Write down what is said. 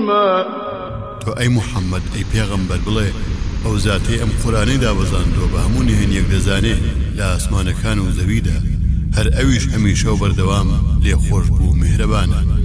علما تو ئەی محەممەد ئەی پێغەمبەر بڵێ ئەو زاتەی ئەم قورانەی دابەزاندووە بە هەموو نهێن یەک دەزانێ لە ئاسمانەکان و زەویدا هەر ئەویش هەمیشە و بەردەوام لێخۆش بوو میهرەبانە